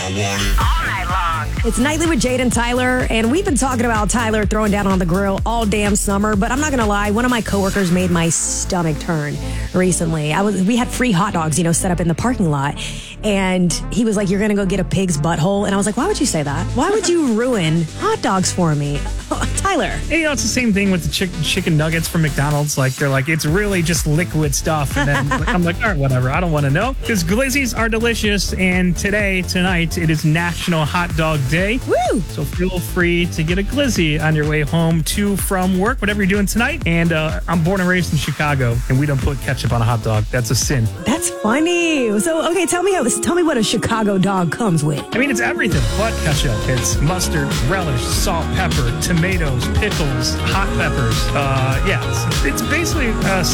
All night long. It's Nightly with Jade and Tyler, and we've been talking about Tyler throwing down on the grill all damn summer, but I'm not going to lie, one of my coworkers made my stomach turn recently. We had free hot dogs, set up in the parking lot, and he was like, "You're going to go get a pig's butthole," and I was like, "Why would you say that? Why would you ruin hot dogs for me?" Tyler. Hey, it's the same thing with the chicken nuggets from McDonald's. They're like, it's really just liquid stuff. And then I'm like, all right, whatever. I don't want to know. Because glizzies are delicious. And tonight, it is National Hot Dog Day. Woo! So feel free to get a glizzy on your way home to, from work, whatever you're doing tonight. And I'm born and raised in Chicago, and we don't put ketchup on a hot dog. That's a sin. That's funny. So, okay, tell me what a Chicago dog comes with. I mean, it's everything but ketchup. It's mustard, relish, salt, pepper, tomatoes, pickles, hot peppers. It's basically